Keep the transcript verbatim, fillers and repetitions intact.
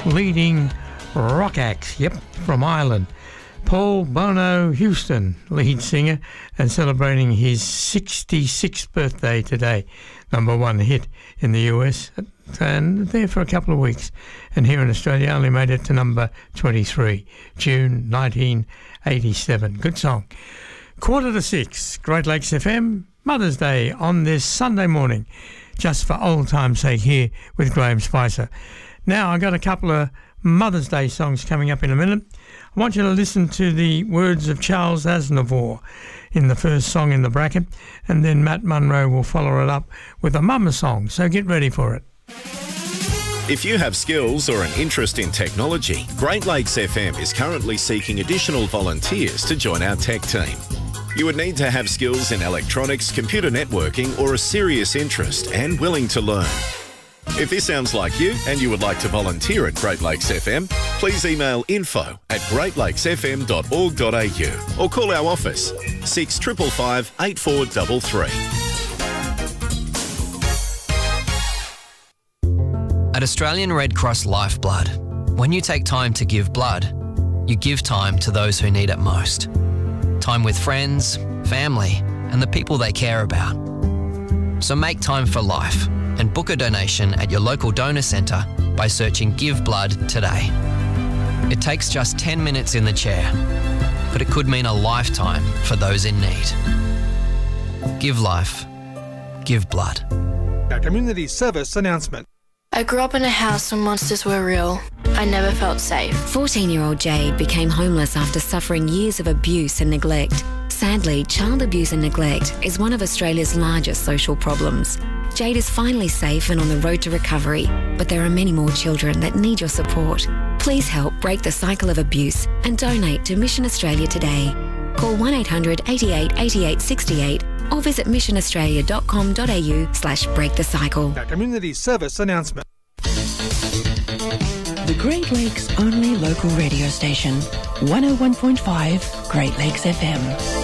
leading rock acts, yep, from Ireland. Paul Bono Houston, lead singer, and celebrating his sixty-sixth birthday today. Number one hit in the U S and there for a couple of weeks. And here in Australia only made it to number twenty-three, June nineteen eighty-seven. Good song. Quarter to six, Great Lakes F M, Mother's Day on this Sunday morning, just for old time's sake here with Graham Spicer. Now, I've got a couple of Mother's Day songs coming up in a minute. I want you to listen to the words of Charles Aznavour in the first song in the bracket, and then Matt Munro will follow it up with a mama song, so get ready for it. If you have skills or an interest in technology, Great Lakes F M is currently seeking additional volunteers to join our tech team. You would need to have skills in electronics, computer networking, or a serious interest and willing to learn. If this sounds like you and you would like to volunteer at Great Lakes F M, please email info at great lakes f m dot org dot a u or call our office six five five five, eight four three three. At Australian Red Cross Lifeblood, when you take time to give blood, you give time to those who need it most. Time with friends, family, and the people they care about. So make time for life and book a donation at your local donor centre by searching Give Blood today. It takes just ten minutes in the chair, but it could mean a lifetime for those in need. Give life. Give blood. A community service announcement. I grew up in a house where monsters were real. I never felt safe. fourteen-year-old Jade became homeless after suffering years of abuse and neglect. Sadly, child abuse and neglect is one of Australia's largest social problems. Jade is finally safe and on the road to recovery, but there are many more children that need your support. Please help break the cycle of abuse and donate to Mission Australia today. Call one eight hundred, eighty-eight, eighty-eight, sixty-eight or visit mission australia dot com dot a u slash break the cycle. A community service announcement. The Great Lakes only local radio station, one oh one point five Great Lakes F M.